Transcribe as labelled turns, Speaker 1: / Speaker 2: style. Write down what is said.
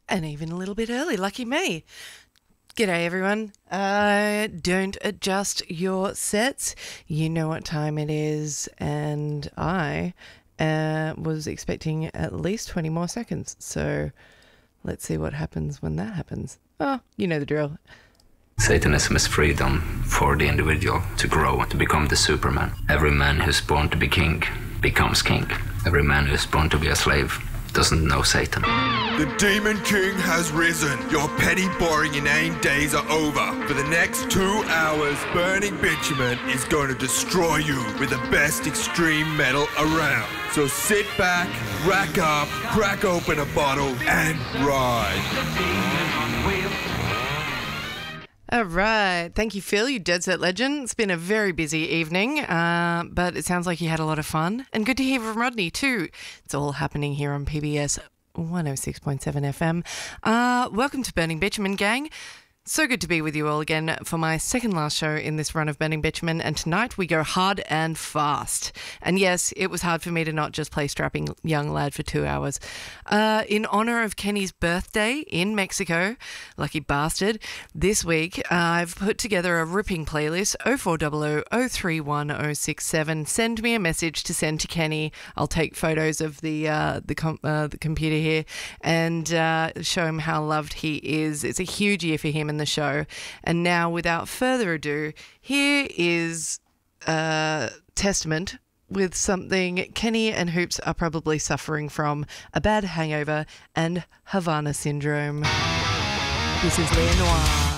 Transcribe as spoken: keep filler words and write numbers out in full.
Speaker 1: And even a little bit early, lucky me. G'day everyone. Uh, don't adjust your sets. You know what time it is, and I uh, was expecting at least twenty more seconds. So let's see what happens when that happens. Oh, you know the drill.
Speaker 2: Satanism is freedom for the individual to grow and to become the Superman. Every man who's born to be king becomes king. Every man who's born to be a slave doesn't know Satan.
Speaker 3: The Demon King has risen. Your petty, boring, inane days are over. For the next two hours, Burning Bitumen is going to destroy you with the best extreme metal around. So sit back, rack up, crack open a bottle, and ride.
Speaker 1: All right. Thank you, Phil, you dead set legend. It's been a very busy evening, uh, but it sounds like you had a lot of fun. And good to hear from Rodney, too. It's all happening here on P B S one oh six point seven F M. Uh, welcome to Burning Bitumen, gang. So good to be with you all again for my second last show in this run of Burning Bitumen, and tonight we go hard and fast. And yes, it was hard for me to not just play Strapping Young Lad for two hours. Uh, in honour of Kenny's birthday in Mexico, lucky bastard, this week uh, I've put together a ripping playlist, oh four hundred, oh three one oh six seven. Send me a message to send to Kenny. I'll take photos of the, uh, the, com- uh, the computer here and uh, show him how loved he is. It's a huge year for him in the show. And now, without further ado, here is a testament with something Kenny and Hoops are probably suffering from: a bad hangover and Havana syndrome. This is Leonore.